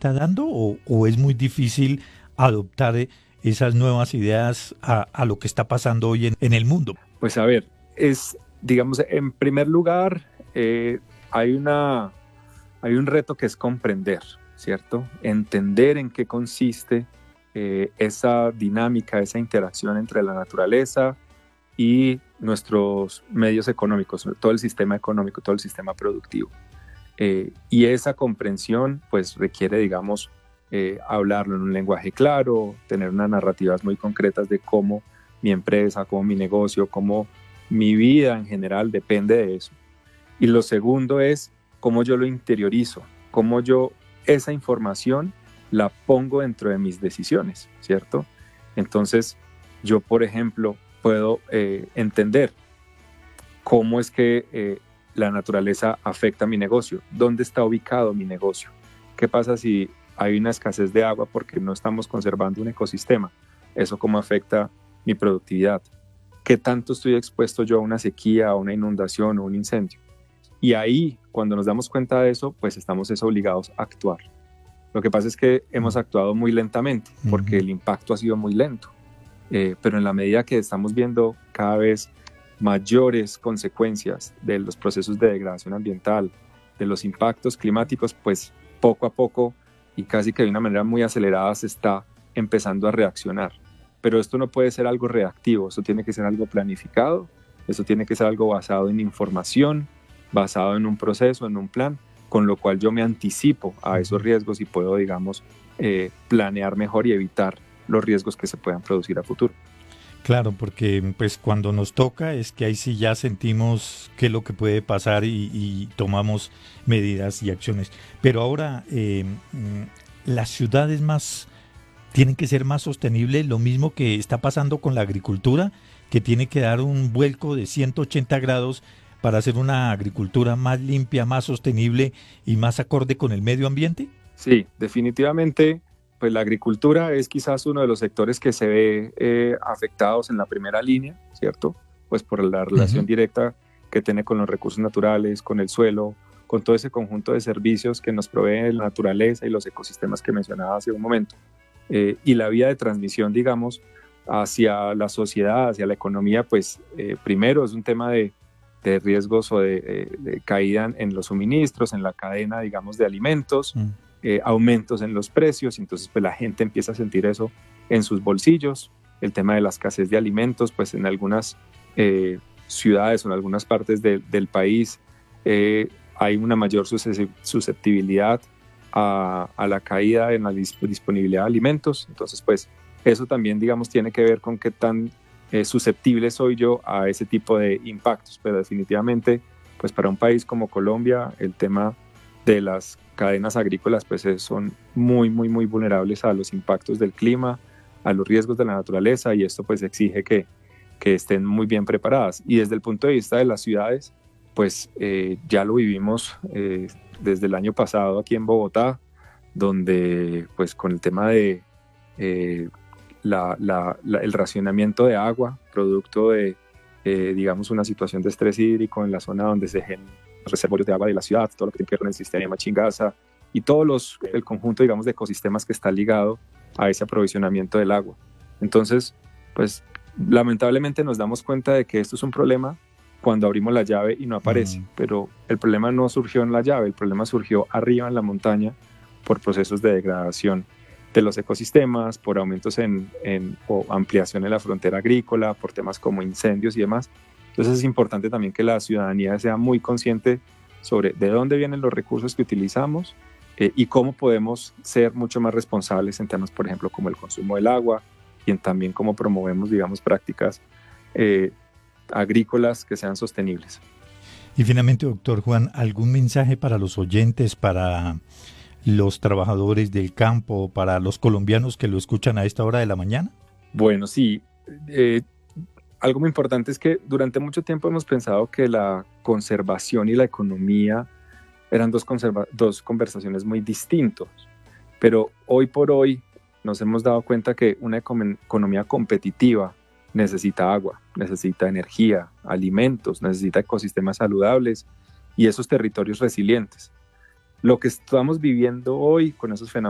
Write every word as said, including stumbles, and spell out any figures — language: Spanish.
está dando o, o es muy difícil adoptar eh, esas nuevas ideas a, a lo que está pasando hoy en, en el mundo? Pues a ver, es, digamos, en primer lugar, eh, hay, una, hay un reto que es comprender, ¿cierto? Entender en qué consiste eh, esa dinámica, esa interacción entre la naturaleza y nuestros medios económicos, todo el sistema económico, todo el sistema productivo. Eh, y esa comprensión pues requiere, digamos, eh, hablarlo en un lenguaje claro, tener unas narrativas muy concretas de cómo mi empresa, cómo mi negocio, cómo mi vida en general depende de eso. Y lo segundo es cómo yo lo interiorizo, cómo yo esa información la pongo dentro de mis decisiones, ¿cierto? Entonces, yo, por ejemplo, puedo eh, entender cómo es que eh, la naturaleza afecta a mi negocio, dónde está ubicado mi negocio, qué pasa si hay una escasez de agua porque no estamos conservando un ecosistema, eso cómo afecta mi productividad, qué tanto estoy expuesto yo a una sequía, a una inundación o un incendio. Y ahí, cuando nos damos cuenta de eso, pues estamos es obligados a actuar. Lo que pasa es que hemos actuado muy lentamente porque el impacto ha sido muy lento. Eh, pero en la medida que estamos viendo cada vez mayores consecuencias de los procesos de degradación ambiental, de los impactos climáticos, pues poco a poco y casi que de una manera muy acelerada se está empezando a reaccionar. Pero esto no puede ser algo reactivo, esto tiene que ser algo planificado, esto tiene que ser algo basado en información, basado en un proceso, en un plan, con lo cual yo me anticipo a esos riesgos y puedo, digamos, eh, planear mejor y evitar los riesgos que se puedan producir a futuro. Claro, porque pues cuando nos toca es que ahí sí ya sentimos qué es lo que puede pasar y, y tomamos medidas y acciones. Pero ahora eh, las ciudades más tienen que ser más sostenibles, lo mismo que está pasando con la agricultura, que tiene que dar un vuelco de ciento ochenta grados para hacer una agricultura más limpia, más sostenible y más acorde con el medio ambiente. Sí, definitivamente. Pues la agricultura es quizás uno de los sectores que se ve eh, afectados en la primera línea, ¿cierto? Pues por la relación uh-huh. directa que tiene con los recursos naturales, con el suelo, con todo ese conjunto de servicios que nos provee la naturaleza y los ecosistemas que mencionaba hace un momento. Eh, y la vía de transmisión, digamos, hacia la sociedad, hacia la economía, pues eh, primero es un tema de, de riesgos o de, de, de caída en los suministros, en la cadena, digamos, de alimentos, uh-huh. Eh, aumentos en los precios, entonces pues la gente empieza a sentir eso en sus bolsillos. El tema de la escasez de alimentos, pues en algunas eh, ciudades o en algunas partes de, del país eh, hay una mayor susceptibilidad a, a la caída en la disponibilidad de alimentos, entonces pues eso también, digamos, tiene que ver con qué tan eh, susceptible soy yo a ese tipo de impactos, pero definitivamente pues para un país como Colombia el tema de las cadenas agrícolas pues son muy, muy, muy vulnerables a los impactos del clima, a los riesgos de la naturaleza, y esto pues exige que, que estén muy bien preparadas. Y desde el punto de vista de las ciudades, pues eh, ya lo vivimos eh, desde el año pasado aquí en Bogotá, donde pues con el tema de eh, la, la, la, el racionamiento de agua, producto de, eh, digamos, una situación de estrés hídrico en la zona donde se generan los reservorios de agua de la ciudad, todo lo que tiene que ver con el sistema Chingasa y todo los, el conjunto, digamos, de ecosistemas que está ligado a ese aprovisionamiento del agua. Entonces, pues, lamentablemente nos damos cuenta de que esto es un problema cuando abrimos la llave y no aparece, mm. pero el problema no surgió en la llave, el problema surgió arriba en la montaña por procesos de degradación de los ecosistemas, por aumentos en, en o ampliación en la frontera agrícola, por temas como incendios y demás. Entonces es importante también que la ciudadanía sea muy consciente sobre de dónde vienen los recursos que utilizamos eh, y cómo podemos ser mucho más responsables en temas, por ejemplo, como el consumo del agua y en también cómo promovemos, digamos, prácticas eh, agrícolas que sean sostenibles. Y finalmente, doctor Juan, ¿algún mensaje para los oyentes, para los trabajadores del campo, para los colombianos que lo escuchan a esta hora de la mañana? Bueno, sí. Eh, Algo muy importante es que durante mucho tiempo hemos pensado que la conservación y la economía eran dos, conserva- dos conversaciones muy distintas, pero hoy por hoy nos hemos dado cuenta que una econ- economía competitiva necesita agua, necesita energía, alimentos, necesita ecosistemas saludables y esos territorios resilientes. Lo que estamos viviendo hoy con esos fenómenos